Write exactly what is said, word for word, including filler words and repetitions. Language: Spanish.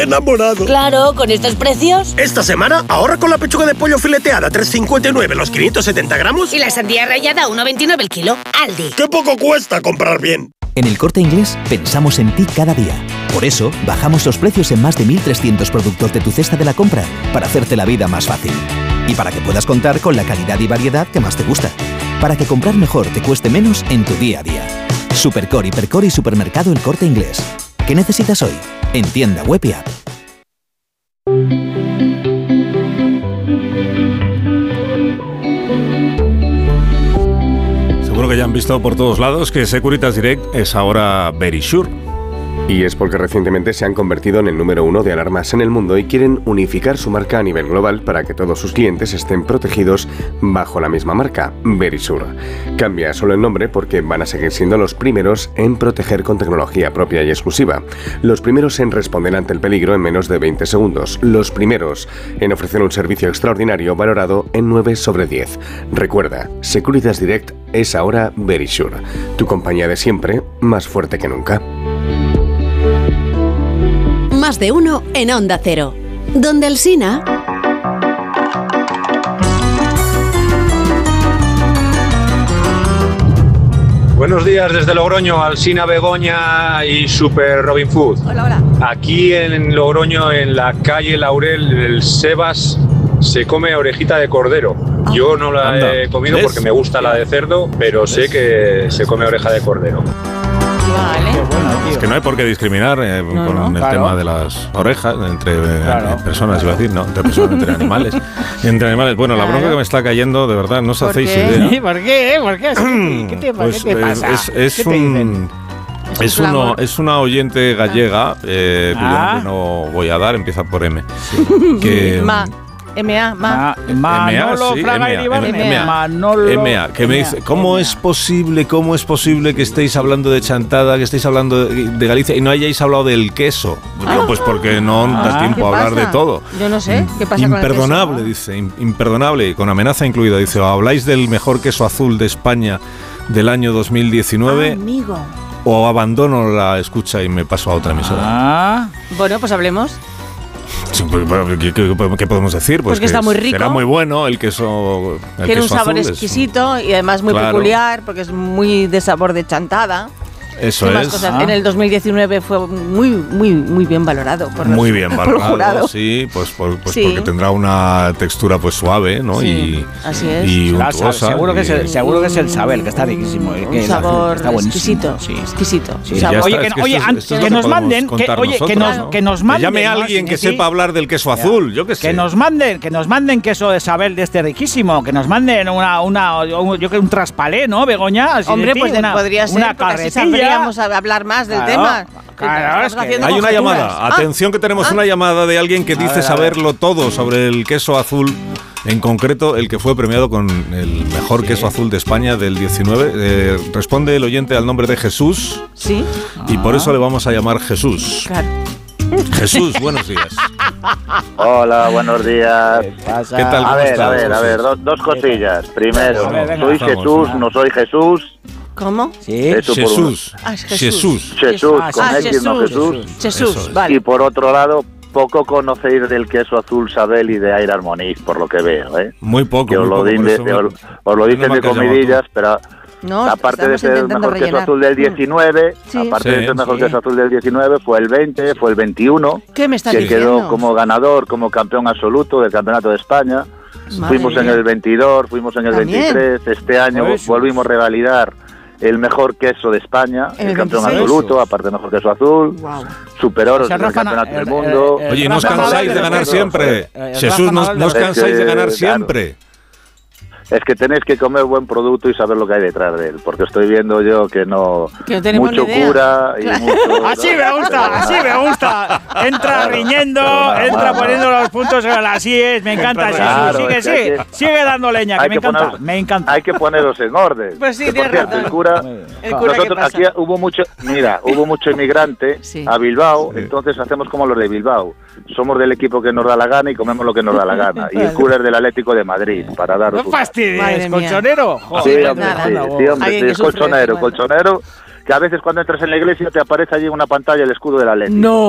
Enamorado. Claro, con estos precios. Esta semana ahorra con la pechuga de pollo fileteada tres cincuenta y nueve los quinientos setenta gramos. Y la sandía rallada uno veintinueve el kilo. Aldi. ¡Qué poco cuesta comprar bien! En El Corte Inglés pensamos en ti cada día. Por eso, bajamos los precios en más de mil trescientos productos de tu cesta de la compra para hacerte la vida más fácil. Y para que puedas contar con la calidad y variedad que más te gusta. Para que comprar mejor te cueste menos en tu día a día. Supercore, Hipercore y Supermercado El Corte Inglés. ¿Qué necesitas hoy? En tienda web y app. Seguro que ya han visto por todos lados que Securitas Direct es ahora Verisure. Y es porque recientemente se han convertido en el número uno de alarmas en el mundo y quieren unificar su marca a nivel global para que todos sus clientes estén protegidos bajo la misma marca, Verisure. Cambia solo el nombre porque van a seguir siendo los primeros en proteger con tecnología propia y exclusiva. Los primeros en responder ante el peligro en menos de veinte segundos. Los primeros en ofrecer un servicio extraordinario valorado en nueve sobre diez. Recuerda, Securitas Direct es ahora Verisure. Tu compañía de siempre, más fuerte que nunca. Más de uno en Onda Cero. Donde Alsina. Buenos días desde Logroño, Alsina, Begoña y Super Robin Food. Hola, hola. Aquí en Logroño, en la calle Laurel, el Sebas se come orejita de cordero. Ah. Yo no la Anda. he comido ¿Ves? porque me gusta la de cerdo, pero sé que se come oreja de cordero. Vale. Es que no hay por qué discriminar eh, No, con no, el claro. tema de las orejas entre eh, Claro. personas, iba a decir, no, entre personas, entre animales. Entre animales. Bueno, la Claro. bronca que me está cayendo, de verdad, no os ¿Por hacéis qué? idea. ¿Por qué? ¿Por qué? ¿Qué te, Pues, ¿qué te eh, pasa? es, es ¿Qué te un... dicen? Es, un uno, clamor. es una oyente gallega, eh, cuyo Ah. nombre no voy a dar, empieza por M. Que, Ma. M A, ma. Ma- Manolo sí, Fraga M A, Iribarne. M A. Manolo M A, que me M A, dice, ¿cómo M A. es posible, cómo es posible que estéis hablando de Chantada, que estéis hablando de, de Galicia y no hayáis hablado del queso? Digo, pues porque no da Ah. tiempo ¿Qué a hablar pasa? de todo. Yo no sé. ¿Qué pasa con el Imperdonable, queso? dice, im- imperdonable, y con amenaza incluida. Dice, ¿o habláis del mejor queso azul de España del año dos mil diecinueve Ah, amigo. o abandono la escucha y me paso a otra emisora? Ah, Bueno, pues hablemos. Sí, pues, bueno, ¿Qué, qué- qué podemos decir? Pues que está muy rico. Será muy bueno el queso. El Tiene un queso sabor azul, es- exquisito y además muy Claro. peculiar porque es muy de sabor de chantada. Eso ¿Qué más es. cosas? Ah. En el dos mil diecinueve fue muy, muy, muy bien valorado por los- Muy bien por el valorado, jurado. sí, pues, por- pues Sí. porque tendrá una textura pues suave, ¿no? Sí, y así es. y la untuosa. sabe, seguro, que es el, y- seguro que es el Sabel, que está riquísimo. el Un que el azul, sabor que está buenísimo. exquisito. Sí. Exquisito. Sí. Un ya sabor- está, Oye, es que, esto oye, es- antes- esto es que lo nos podemos manden, que, contar oye, que nosotros, nos, ¿no? que nos Que manden. llame a ¿no? alguien que Sí. sepa hablar del queso azul, yo qué sé. Que nos manden, que nos manden queso de Sabel de este riquísimo, que nos manden una, una, un- yo creo un traspalé, ¿no, Begoña? Así Hombre, de ti, pues una, podría ser, una porque así carretilla. sabríamos a- hablar más del Claro, tema. claro, Estamos es que- haciendo Hay una conjeturas. llamada, Ah, atención que tenemos ah. una llamada de alguien que dice ver, a ver. saberlo todo sobre el queso azul, en concreto el que fue premiado con el mejor queso azul de España del diecinueve. Eh, responde el oyente al nombre de Jesús Sí, y por eso le vamos a llamar Jesús. claro. Jesús, buenos días. Hola, buenos días. ¿Qué pasa? ¿Qué tal? A ¿Cómo ver, estás, a ver, a Jesús? ver, dos, dos cosillas. Primero, A ver, venga. soy Estamos, Jesús, ¿no? no soy Jesús. ¿Cómo? Sí. Eso por uno. Jesús. Ah, es Jesús. Jesús. Jesús, Ah, con Ah, X, no Jesús. Jesús, Eso es. vale. Y por otro lado, poco conocéis del queso azul Sabel y de Air Harmonies, por lo que veo, ¿eh? Muy poco. Que os muy lo, poco, din por de- eso me- os, os lo dicen me de has llamado comidillas, pero No, aparte de estamos ser el intentando mejor queso rellenar. azul del diecinueve, Sí. aparte Sí, de ser el mejor sí. queso azul del diecinueve, fue el veinte, fue el veintiuno, ¿Qué me estás que diciendo? quedó como ganador, como campeón absoluto del Campeonato de España. Madre Fuimos en mía. el veintidós, fuimos en el También. veintitrés, este año Eso. volvimos a revalidar el mejor queso de España, En el el campeón veintiséis. absoluto, aparte del mejor queso azul, Wow. super oro O sea, del Rafa, campeonato el- del el- mundo. el- Oye, no os Rafa cansáis Nadal de de ganar los siempre. Eh, eh, Jesús, Rafa no, Nadal no os de los- cansáis de Es que, ganar claro. siempre. Es que tenéis que comer buen producto y saber lo que hay detrás de él, porque estoy viendo yo que no... Que no tenemos mucho ni idea. cura y Claro. mucho... Así me gusta, así me gusta. Entra Claro. riñendo, Claro. entra poniendo los puntos sobre las IES. Me encanta Jesús. Claro, Sigue, es que sigue, hay que- sigue dando leña, que hay me que encanta. poner- Me encanta. Hay que ponerlos en orden. Pues sí, Que, por tienes cierto, razón. el cura... El cura, ¿qué Nosotros pasa? aquí hubo mucho, mira, hubo mucho inmigrante Sí. a Bilbao, entonces hacemos como los de Bilbao. Somos del equipo que nos da la gana y comemos lo que nos da la gana. Y el cura es del Atlético de Madrid, para daros No una. fastidies, Madre mía. colchonero. Sí, Joder, hombre, nada. sí, anda, sí, vos. hombre, Alguien sí, que es sufre, colchonero, igual. colchonero, que a veces cuando entras en la iglesia te aparece allí en una pantalla el escudo del Atlético. No.